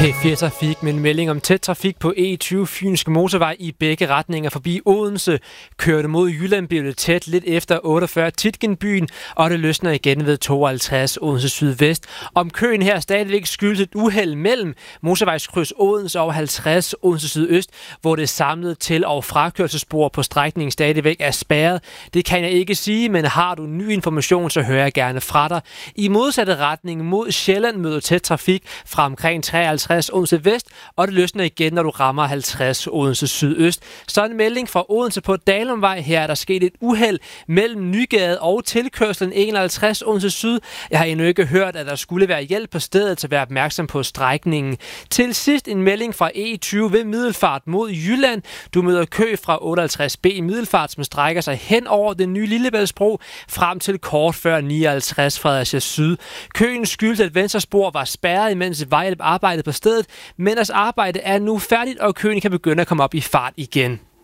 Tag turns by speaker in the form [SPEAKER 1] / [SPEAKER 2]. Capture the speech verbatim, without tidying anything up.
[SPEAKER 1] P fire Trafik med en melding om tæt trafik på E tyve Fynske Motorvej i begge retninger forbi Odense. Kørte mod Jylland blev det tæt lidt efter otteogfyrre Titgenbyen, og det løsner igen ved tooghalvtreds Odense Sydvest. Om køen her stadigvæk skyldes et uheld mellem motorvejskryds Odense og halvtreds Odense Sydøst, hvor det samlede til- og frakørselsspor på strækningen stadigvæk er spærret. Det kan jeg ikke sige, men har du ny information, så hører jeg gerne fra dig. I modsatte retning mod Sjælland møder tæt trafik fra omkring treoghalvtreds Odense Vest, og det løsner igen, når du rammer halvtreds Odense Sydøst. Så en melding fra Odense på Dalumvej. Her er der sket et uheld mellem Nygade og tilkørslen enoghalvtreds Odense Syd. Jeg har endnu ikke hørt, at der skulle være hjælp på stedet, til at være opmærksom på strækningen. Til sidst en melding fra E tyve ved Middelfart mod Jylland. Du møder kø fra otteoghalvtreds B i Middelfart, som strækker sig hen over den nye Lillebæltsbro frem til kort før nioghalvtreds Fredericia Syd. Køen skyldes, at venstre spor var spærret, imens vejhjælp arbejdede på stedet, men deres arbejde er nu færdigt, og køen kan begynde at komme op i fart igen.